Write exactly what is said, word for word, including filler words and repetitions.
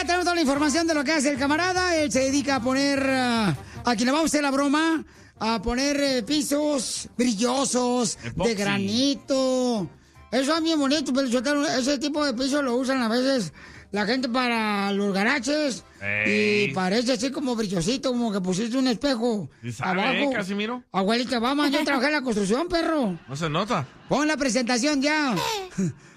tenemos toda la información de lo que hace el camarada. Él se dedica a poner, uh, a quien le vamos a hacer la broma, a poner eh, pisos brillosos, Epoxy. de granito. Eso es bien bonito, pero ese tipo de pisos lo usan a veces la gente para los garajes. Ey. Y parece así como brillosito, como que pusiste un espejo ¿Y sabe, abajo. eh, Casimiro? Abuelita, vamos, yo trabajé en la construcción, perro. No se nota. Pon la presentación ya.